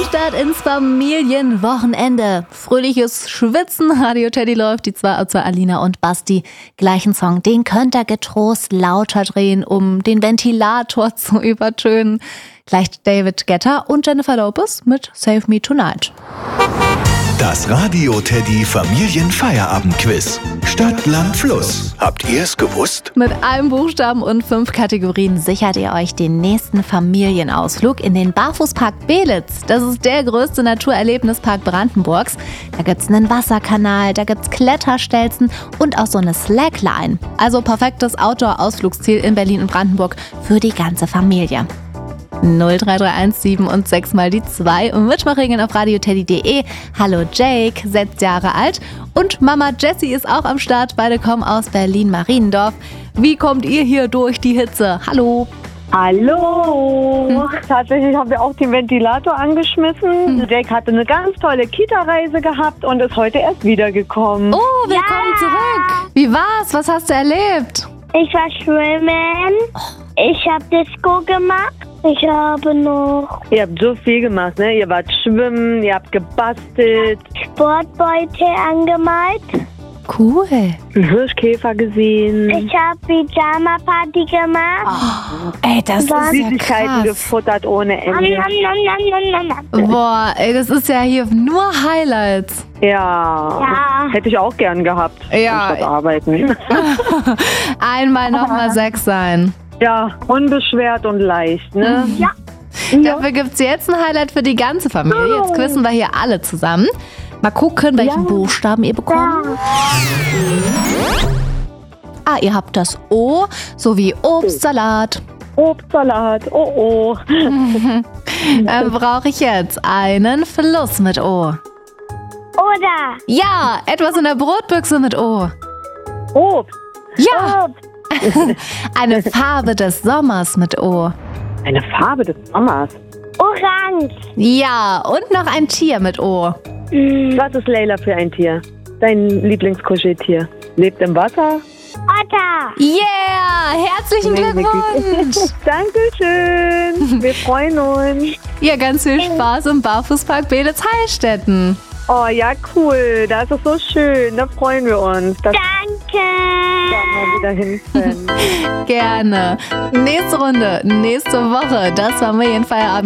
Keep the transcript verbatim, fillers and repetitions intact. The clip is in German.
Start ins Familienwochenende. Fröhliches Schwitzen, Radio Teddy läuft. Die zwei, also Alina und Basti, gleichen Song. Den könnt ihr getrost lauter drehen, um den Ventilator zu übertönen. Gleich David Guetta und Jennifer Lopez mit Save Me Tonight. Das Radio Teddy Familienfeierabend-Quiz. Stadt, Land, Fluss. Habt ihr es gewusst? Mit einem Buchstaben und fünf Kategorien sichert ihr euch den nächsten Familienausflug in den Barfußpark Belitz. Das ist der größte Naturerlebnispark Brandenburgs. Da gibt's einen Wasserkanal, da gibt's Kletterstelzen und auch so eine Slackline. Also perfektes Outdoor-Ausflugsziel in Berlin und Brandenburg für die ganze Familie. null drei drei eins sieben und sechs mal die zwei und Mitmachregeln auf radioteddy punkt de. Hallo Jake, sechs Jahre alt und Mama Jessie ist auch am Start. Beide kommen aus Berlin-Mariendorf. Wie kommt ihr hier durch die Hitze? Hallo. Hallo! Hm. Tatsächlich haben wir auch den Ventilator angeschmissen. Hm. Jake hatte eine ganz tolle Kita-Reise gehabt und ist heute erst wiedergekommen. Oh, willkommen ja. zurück! Wie war's? Was hast du erlebt? Ich war schwimmen, ich habe Disco gemacht, ich habe noch Ihr habt so viel gemacht, ne? Ihr wart schwimmen, ihr habt gebastelt, Sportbeutel angemalt. Cool. einen Hirschkäfer gesehen, Ich habe Pyjama-Party gemacht. Oh, ey, das ist ja Süßigkeiten krass. gefuttert ohne Nom, Ende. nom, nom, nom, nom, nom. Boah, ey, das ist ja hier nur Highlights. Ja, Ja. hätte ich auch gern gehabt, Ja. anstatt arbeiten. Einmal nochmal sechs sein. Ja, unbeschwert und leicht, ne? Ja. Dafür gibt's jetzt ein Highlight für die ganze Familie. Jetzt quizzen wir hier alle zusammen. Mal gucken, welchen Ja. Buchstaben ihr bekommt. Ah, ihr habt das O sowie Obstsalat. Obstsalat, oh oh. Dann brauche ich jetzt einen Fluss mit O. Oder Ja, etwas in der Brotbüchse mit O. Obst, Ja, Obst. eine Farbe des Sommers mit O. Eine Farbe des Sommers. Orange. Ja, und noch ein Tier mit O. Was ist Leila für ein Tier? Dein Lieblingskuscheltier? Lebt im Wasser? Otter. Yeah, herzlichen Glückwunsch. Dankeschön. Wir freuen uns. Ja, ganz viel Spaß im Barfußpark Belitz-Heilstätten. Oh ja, cool. Das ist so schön. Da freuen wir uns, dass Danke. wir mal wieder hin können. Gerne. Nächste Runde, nächste Woche. Das Familienfeierabend.